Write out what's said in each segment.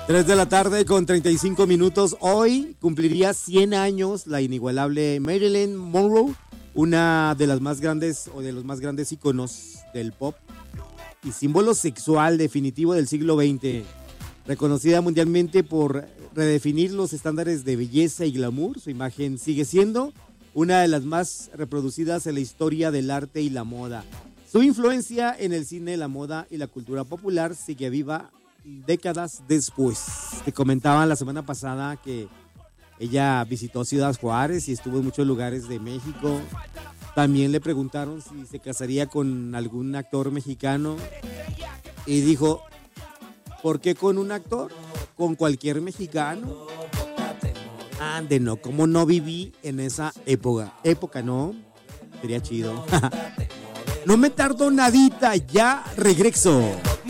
3 de la tarde con 35 minutos. Hoy cumpliría 100 años la inigualable Marilyn Monroe, una de las más grandes o de los más grandes íconos del pop y símbolo sexual definitivo del siglo XX, reconocida mundialmente por redefinir los estándares de belleza y glamour. Su imagen sigue siendo una de las más reproducidas en la historia del arte y la moda. Su influencia en el cine, la moda y la cultura popular sigue viva décadas después. Te comentaba la semana pasada que ella visitó Ciudad Juárez y estuvo en muchos lugares de México. También le preguntaron si se casaría con algún actor mexicano y dijo, ¿por qué con un actor? ¿Con cualquier mexicano? Ande, no, como no viví en esa época, ¿no? Sería chido. No me tardo nadita, ya regreso.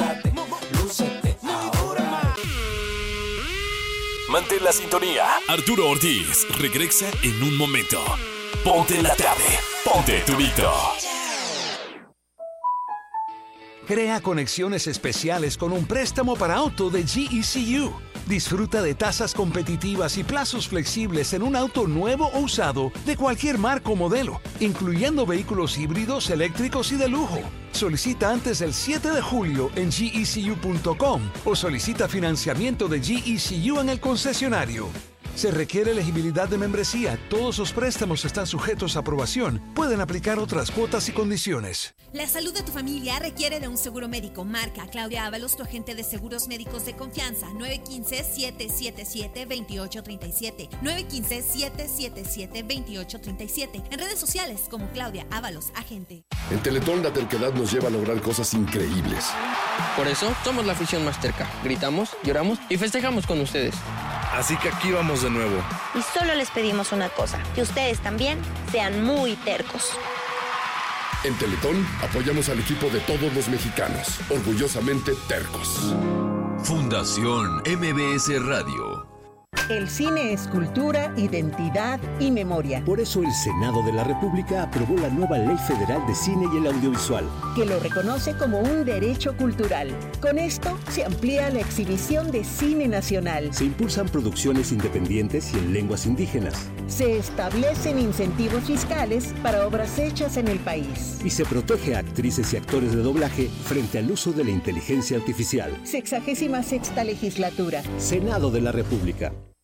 Mantén la sintonía. Arturo Ortiz regresa en un momento. Ponte la tarde. Ponte tu Vito. Crea conexiones especiales con un préstamo para auto de GECU. Disfruta de tasas competitivas y plazos flexibles en un auto nuevo o usado de cualquier marca o modelo, incluyendo vehículos híbridos, eléctricos y de lujo. Solicita antes del 7 de julio en gecu.com o solicita financiamiento de GECU en el concesionario. Se requiere elegibilidad de membresía. Todos los préstamos están sujetos a aprobación. Pueden aplicar otras cuotas y condiciones. La salud de tu familia requiere de un seguro médico. Marca Claudia Ábalos, tu agente de seguros médicos de confianza. 915-777-2837. 915-777-2837. En redes sociales como Claudia Ábalos, agente. En Teletón la terquedad nos lleva a lograr cosas increíbles. Por eso somos la afición más terca. Gritamos, lloramos y festejamos con ustedes. Así que aquí vamos de nuevo. Y solo les pedimos una cosa, que ustedes también sean muy tercos. En Teletón apoyamos al equipo de todos los mexicanos, orgullosamente tercos. Fundación MBS Radio. El cine es cultura, identidad y memoria. Por eso el Senado de la República aprobó la nueva Ley Federal de Cine y el Audiovisual, que lo reconoce como un derecho cultural. Con esto se amplía la exhibición de cine nacional. Se impulsan producciones independientes y en lenguas indígenas. Se establecen incentivos fiscales para obras hechas en el país. Y se protege a actrices y actores de doblaje frente al uso de la inteligencia artificial. 66ª legislatura. Senado de la República.